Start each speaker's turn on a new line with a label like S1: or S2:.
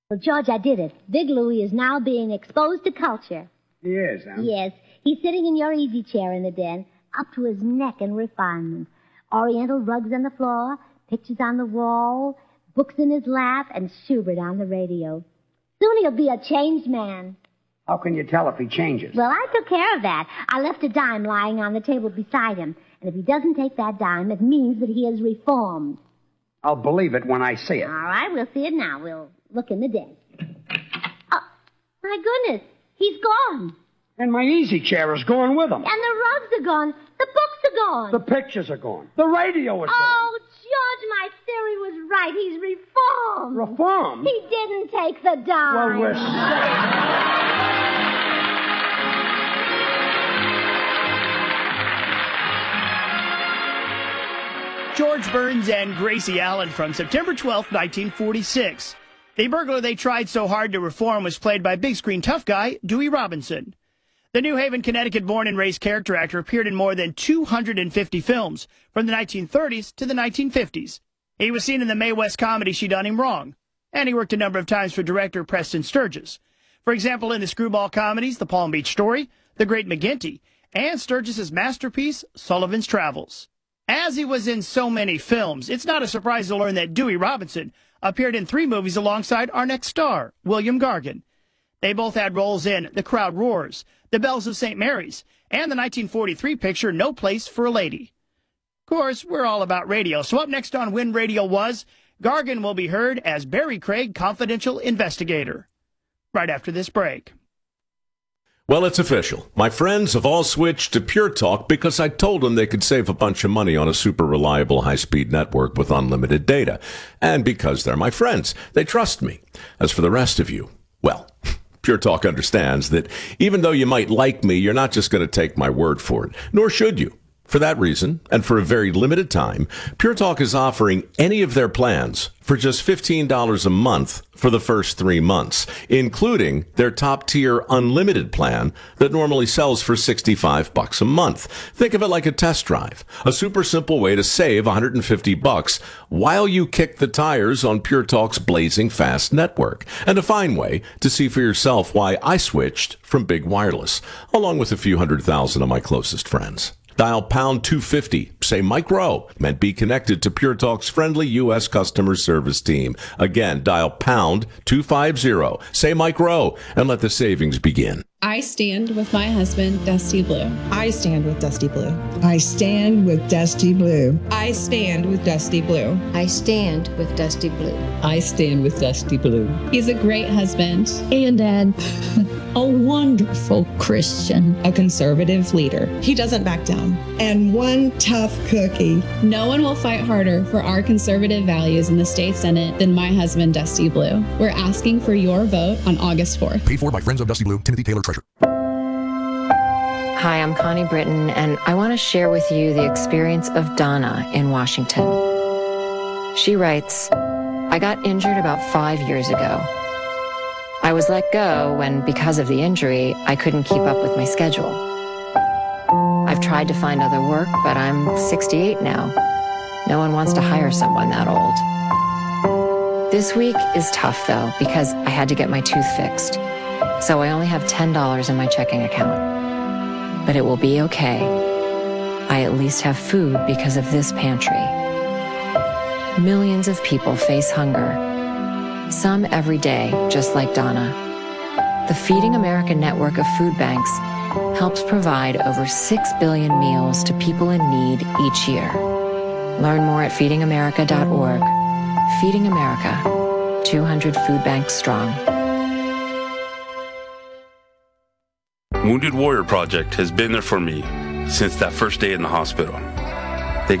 S1: Well, George, I did it. Big Louie is now being exposed to culture.
S2: He is, huh?
S1: Yes. He's sitting in your easy chair in the den, up to his neck in refinement. Oriental rugs on the floor, pictures on the wall, books in his lap, and Schubert on the radio. Soon he'll be a changed man.
S2: How can you tell if he changes?
S1: Well, I took care of that. I left a dime lying on the table beside him. And if he doesn't take that dime, it means that he is reformed.
S2: I'll believe it when I see it.
S1: All right, we'll see it now. We'll look in the den. Oh, my goodness. He's gone.
S2: And my easy chair is going with him.
S1: And the rugs are gone. The books are gone.
S2: The pictures are gone. The radio is gone.
S1: Oh, George, my theory was right. He's reformed.
S2: Reformed?
S1: He didn't take the dime.
S2: Well, we're safe.
S3: George Burns and Gracie Allen from September 12, 1946. The burglar they tried so hard to reform was played by big screen tough guy Dewey Robinson. The New Haven, Connecticut-born and raised character actor appeared in more than 250 films from the 1930s to the 1950s. He was seen in the Mae West comedy She Done Him Wrong, and he worked a number of times for director Preston Sturges. For example, in the screwball comedies The Palm Beach Story, The Great McGinty, and Sturges' masterpiece Sullivan's Travels. As he was in so many films, it's not a surprise to learn that Dewey Robinson appeared in 3 movies alongside our next star, William Gargan. They both had roles in The Crowd Roars, The Bells of St. Mary's, and the 1943 picture No Place for a Lady. Of course, we're all about radio, so up next on When Radio Was, Gargan will be heard as Barry Craig, confidential investigator. Right after this break.
S4: Well, it's official. My friends have all switched to Pure Talk because I told them they could save a bunch of money on a super reliable high-speed network with unlimited data. And because they're my friends, they trust me. As for the rest of you, well, Pure Talk understands that even though you might like me, you're not just going to take my word for it, nor should you. For that reason, and for a very limited time, Pure Talk is offering any of their plans for just $15 a month for the first 3 months, including their top-tier unlimited plan that normally sells for $65 a month. Think of it like a test drive, a super simple way to save $150 while you kick the tires on Pure Talk's blazing fast network, and a fine way to see for yourself why I switched from big wireless, along with a few 100,000 of my closest friends. Dial pound 250, say Mike Rowe, and be connected to Pure Talk's friendly U.S. customer service team. Again, dial pound 250, say Mike Rowe, and let the savings begin.
S5: I stand with my husband, Dusty Blue.
S6: I stand with Dusty Blue.
S7: I stand with Dusty Blue.
S6: I stand with Dusty Blue.
S8: I stand with Dusty Blue.
S9: I stand with Dusty Blue.
S5: He's a great husband.
S9: And Dad. A wonderful Christian.
S6: A conservative leader. He doesn't back down.
S7: And one tough cookie.
S5: No one will fight harder for our conservative values in the state Senate than my husband, Dusty Blue. We're asking for your vote on August 4th.
S10: Paid for by Friends of Dusty Blue, Timothy Taylor, Treasurer.
S8: Hi, I'm Connie Britton, and I want to share with you the experience of Donna in Washington. She writes, I got injured about 5 years ago. I was let go when, because of the injury, I couldn't keep up with my schedule. I've tried to find other work, but I'm 68 now. No one wants to hire someone that old. This week is tough, though, because I had to get my tooth fixed. So I only have $10 in my checking account. But it will be okay. I at least have food because of this pantry. Millions of people face hunger. Some every day, just like Donna. The Feeding America network of food banks helps provide over 6 billion meals to people in need each year. Learn more at feedingamerica.org. Feeding America, 200 food banks strong.
S11: Wounded Warrior Project has been there for me since that first day in the hospital.